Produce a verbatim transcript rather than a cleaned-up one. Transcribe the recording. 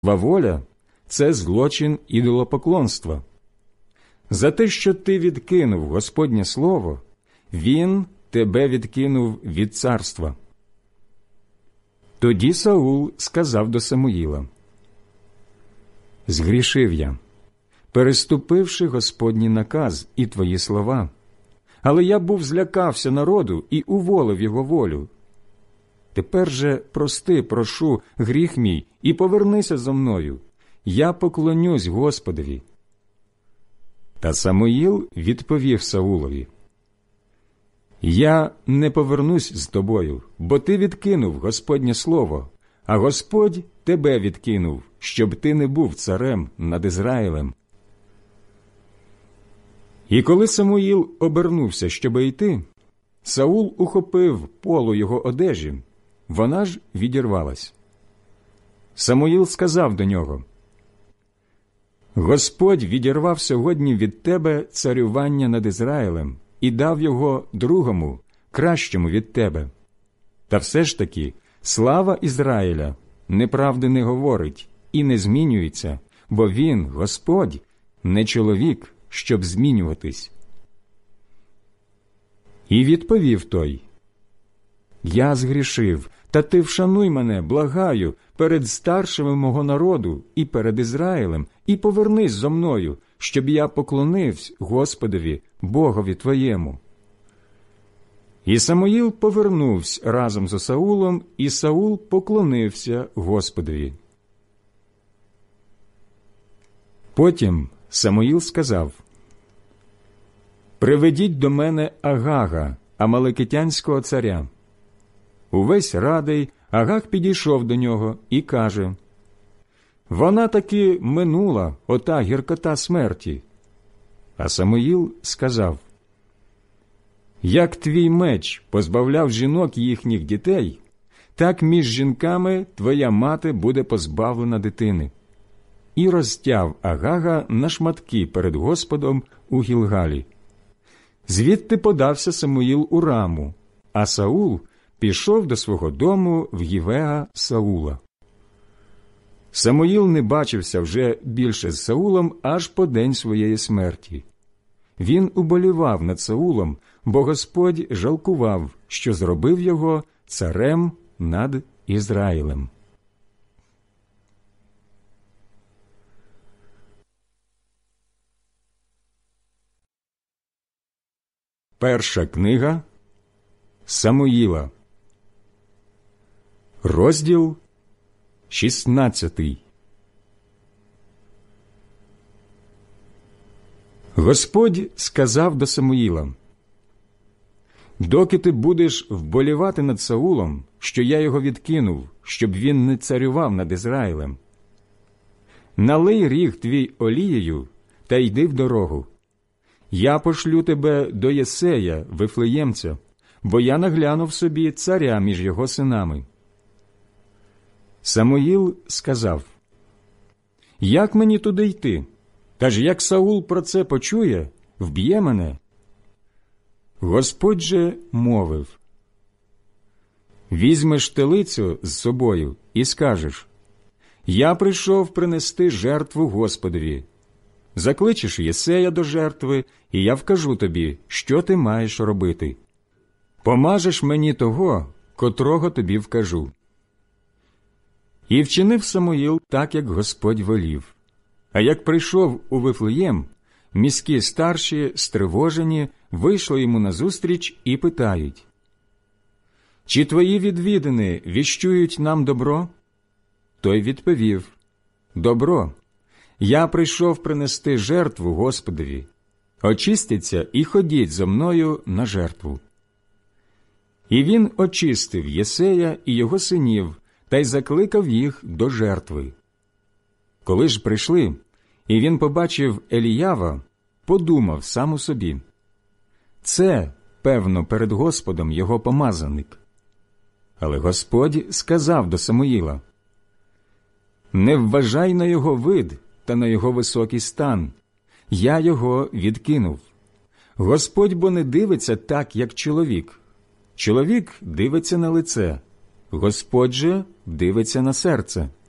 Воля – це злочин ідолопоклонства. За те, що ти відкинув Господнє слово, він тебе відкинув від царства. Тоді Саул сказав до Самуїла: «Згрішив я, переступивши Господній наказ і твої слова, але я був злякався народу і уволив його волю. Тепер же прости, прошу, гріх мій, і повернися зо мною, я поклонюсь Господові». Та Самуїл відповів Саулові: «Я не повернусь з тобою, бо ти відкинув Господнє слово, а Господь тебе відкинув, щоб ти не був царем над Ізраїлем». І коли Самуїл обернувся, щоби йти, Саул ухопив полу його одежі, вона ж відірвалась. Самуїл сказав до нього: «Господь відірвав сьогодні від тебе царювання над Ізраїлем і дав його другому, кращому від тебе. Та все ж таки слава Ізраїля неправди не говорить і не змінюється, бо він, Господь, не чоловік, щоб змінюватись». І відповів той: «Я згрішив, та ти вшануй мене, благаю, перед старшими мого народу і перед Ізраїлем, і повернись зо мною, щоб я поклонився Господові, Богові твоєму». І Самуїл повернувся разом з Саулом, і Саул поклонився Господові. Потім Самуїл сказав: «Приведіть до мене Агага, амалекитянського царя». Увесь радий Агаг підійшов до нього і каже: «Вона таки минула, ота гіркота смерті». А Самуїл сказав: «Як твій меч позбавляв жінок їхніх дітей, так між жінками твоя мати буде позбавлена дитини». І розтяв Агага на шматки перед Господом у Гілгалі. Звідти подався Самуїл у Раму, а Саул пішов до свого дому в Гівеа Саула. Самуїл не бачився вже більше з Саулом аж по день своєї смерті. Він уболівав над Саулом, бо Господь жалкував, що зробив його царем над Ізраїлем. Перша книга Самуїла, розділ шістнадцятий. Господь сказав до Самуїла: «Доки ти будеш вболівати над Саулом, що я його відкинув, щоб він не царював над Ізраїлем, налий ріг твій олією та йди в дорогу. Я пошлю тебе до Єсея, Вифлеємця, бо я наглянув собі царя між його синами». Самуїл сказав: «Як мені туди йти? Та ж як Саул про це почує, вб'є мене». Господь же мовив: «Візьмеш телицю з собою і скажеш: я прийшов принести жертву Господові. Закличеш Єсея до жертви, і я вкажу тобі, що ти маєш робити. Помажеш мені того, котрого тобі вкажу». І вчинив Самуїл так, як Господь волів. А як прийшов у Вифлеєм, міські старші, стривожені, вийшли йому назустріч і питають: «Чи твої відвідини віщують нам добро?» Той відповів: «Добро. Я прийшов принести жертву Господові. Очистіться і ходіть зо мною на жертву». І він очистив Єсея і його синів та й закликав їх до жертви. Коли ж прийшли, і він побачив Еліява, подумав сам у собі: «Це, певно, перед Господом його помазаник». Але Господь сказав до Самуїла: «Не вважай на його вид та на його високий стан. Я його відкинув. Господь бо не дивиться так, як чоловік. Чоловік дивиться на лице, Господь же дивиться на серце».